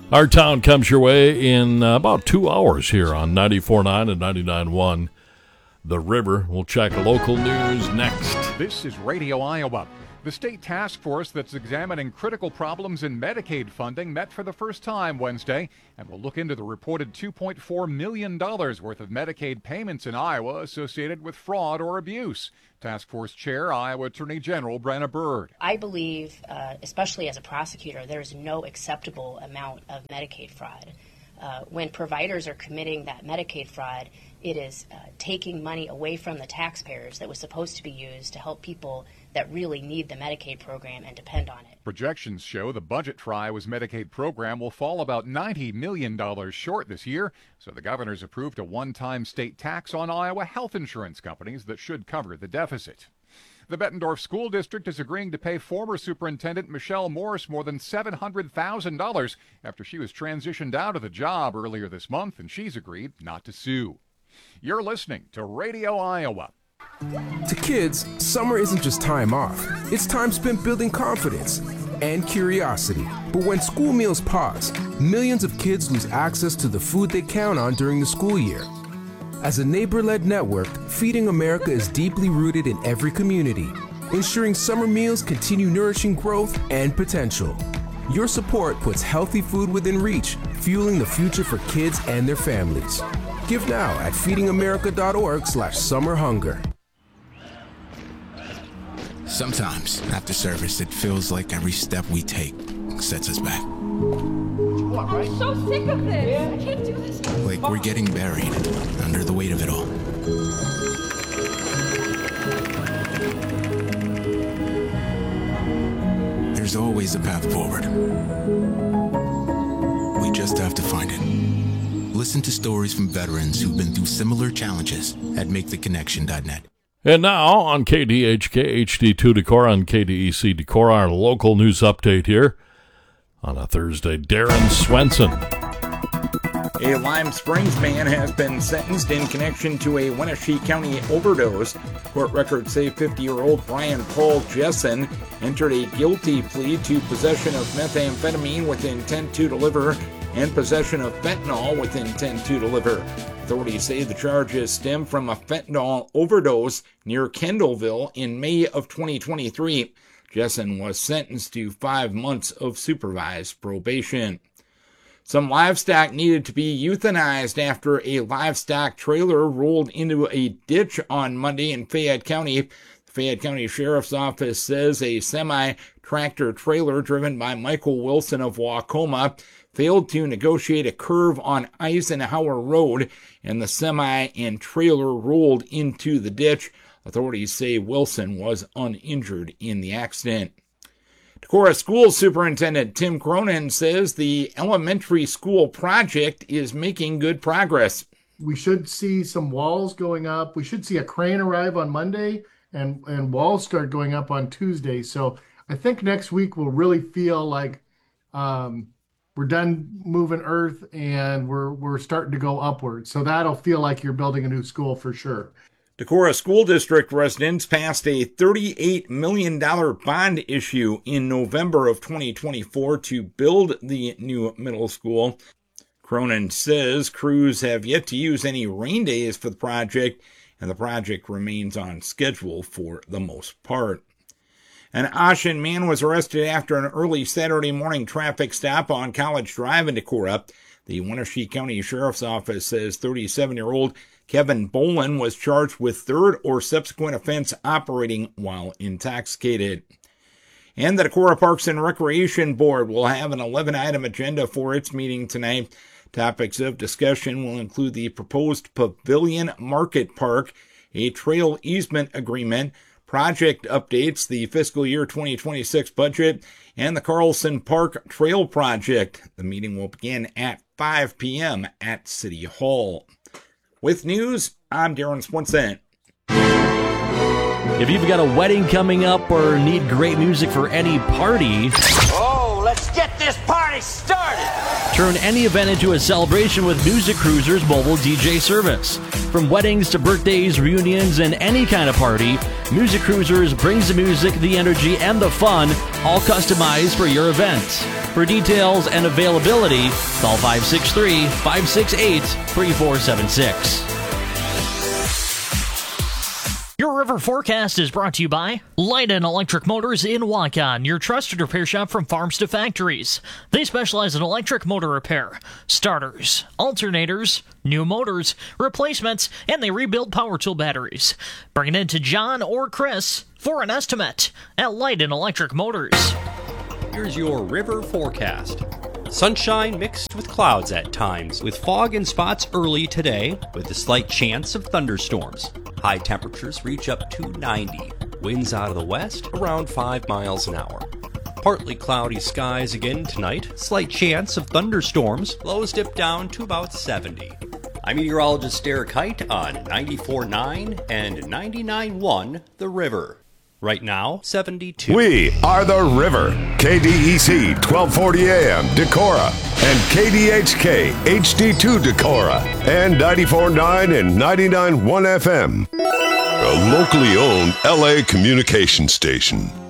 Our Town comes your way in about 2 hours here on 94.9 and 99.1 The River. We'll check local news next. This is Radio Iowa. The state task force that's examining critical problems in Medicaid funding met for the first time Wednesday and will look into the reported $2.4 million worth of Medicaid payments in Iowa associated with fraud or abuse. Task Force Chair, Iowa Attorney General Brenna Bird. I believe, especially as a prosecutor, there is no acceptable amount of Medicaid fraud. When providers are committing that Medicaid fraud, it is taking money away from the taxpayers that was supposed to be used to help people that really need the Medicaid program and depend on it. Projections show the budget for Iowa's Medicaid program will fall about $90 million short this year, so the governor's approved a one-time state tax on Iowa health insurance companies that should cover the deficit. The Bettendorf School District is agreeing to pay former Superintendent Michelle Morse more than $700,000 after she was transitioned out of the job earlier this month, and she's agreed not to sue. You're listening to Radio Iowa. To kids, summer isn't just time off. It's time spent building confidence and curiosity. But when school meals pause, millions of kids lose access to the food they count on during the school year. As a neighbor-led network, Feeding America is deeply rooted in every community, ensuring summer meals continue nourishing growth and potential. Your support puts healthy food within reach, fueling the future for kids and their families. Give now at feedingamerica.org/summerhunger. Sometimes, after service, it feels like every step we take sets us back. I'm so sick of this. I can't do this. Like we're getting buried under the weight of it all. There's always a path forward. We just have to find it. Listen to stories from veterans who've been through similar challenges at MakeTheConnection.net. And now on KDHK HD2 Decorah and KDEC Decorah, our local news update here on a Thursday. Darren Swenson. A Lime Springs man has been sentenced in connection to a Wenatchee County overdose. Court records say 50-year-old Brian Paul Jessen entered a guilty plea to possession of methamphetamine with intent to deliver and possession of fentanyl with intent to deliver. Authorities say the charges stem from a fentanyl overdose near Kendallville in May of 2023. Jessen was sentenced to 5 months of supervised probation. Some livestock needed to be euthanized after a livestock trailer rolled into a ditch on Monday in Fayette County. The Fayette County Sheriff's Office says a semi-tractor trailer driven by Michael Wilson of Wacoma failed to negotiate a curve on Eisenhower Road, and the semi and trailer rolled into the ditch. Authorities say Wilson was uninjured in the accident. Decorah School Superintendent Tim Cronin says the elementary school project is making good progress. We should see some walls going up. We should see a crane arrive on Monday and walls start going up on Tuesday. So I think next week we'll really feel like we're done moving earth and we're starting to go upward. So that'll feel like you're building a new school for sure. Decorah School District residents passed a $38 million bond issue in November of 2024 to build the new middle school. Cronin says crews have yet to use any rain days for the project, and the project remains on schedule for the most part. An Ashen man was arrested after an early Saturday morning traffic stop on College Drive in Decorah. The Wenatchee County Sheriff's Office says 37-year-old Kevin Bolin was charged with third or subsequent offense operating while intoxicated. And the Decorah Parks and Recreation Board will have an 11-item agenda for its meeting tonight. Topics of discussion will include the proposed Pavilion Market Park, a trail easement agreement, project updates, the fiscal year 2026 budget, and the Carlson Park Trail Project. The meeting will begin at 5 p.m. at City Hall. With news, I'm Darren Swenson. If you've got a wedding coming up or need great music for any party, let's get this party started! Turn any event into a celebration with Music Cruiser's mobile DJ service. From weddings to birthdays, reunions, and any kind of party, Music Cruisers brings the music, the energy, and the fun, all customized for your event. For details and availability, call 563-568-3476. Your river forecast is brought to you by Light and Electric Motors in Waukon, your trusted repair shop from farms to factories. They specialize in electric motor repair, starters, alternators, new motors, replacements, and they rebuild power tool batteries. Bring it in to John or Chris for an estimate at Light and Electric Motors. Here's your river forecast. Sunshine mixed with clouds at times, with fog and spots early today, with a slight chance of thunderstorms. High temperatures reach up to 90. Winds out of the west around 5 miles an hour. Partly cloudy skies again tonight. Slight chance of thunderstorms. Lows dip down to about 70. I'm meteorologist Derek Height on 94.9 and 99.1 The River. Right now, 72. We are The River. KDEC 1240 AM Decorah and KDHK HD2 Decorah and 94.9 and 99.1 FM. A locally owned LA communication station.